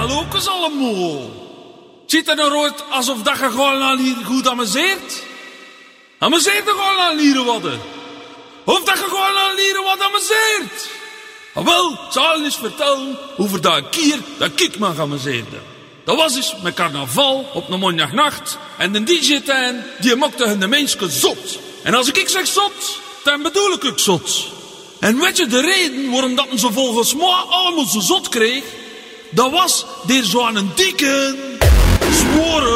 carnaval ook eens allemaal. Ziet er nou uit alsof dat je gewoon al hier goed amuseert? Amuseert er gewoon al hier wat? Of dat je gewoon al hier wat amuseert? Wel, zal eens vertellen over dat keer dat ik me amuseerde. Dat was eens met carnaval op een mondagnacht. En de DJ-tuin, die maakte de mensen zot. En als ik zeg zot, dan bedoel ik ook zot. En weet je de reden waarom dat ze volgens mij allemaal zo zot kreeg? Dat was door zo'n dikke, zware